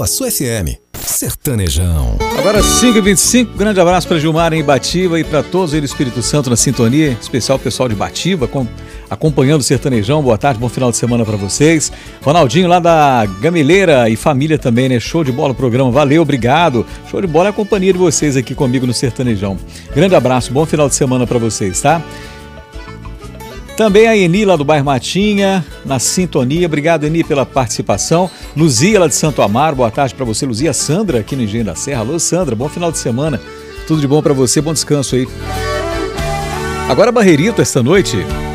Iguaçu FM. Sertanejão. Agora 5h25, grande abraço para Gilmar em Ibatiba e para todos aí do Espírito Santo na sintonia, em especial o pessoal de Ibatiba, acompanhando o Sertanejão. Boa tarde, bom final de semana para vocês. Ronaldinho lá da Gameleira e família também, né? Show de bola o programa, valeu, obrigado. Show de bola é a companhia de vocês aqui comigo no Sertanejão. Grande abraço, bom final de semana para vocês, tá? Também a Eni lá do bairro Matinha, na sintonia. Obrigado, Eni, pela participação. Luzia lá de Santo Amaro, boa tarde para você. Luzia, Sandra aqui no Engenho da Serra. Alô, Sandra, bom final de semana. Tudo de bom para você, bom descanso aí. Agora Barreirito esta noite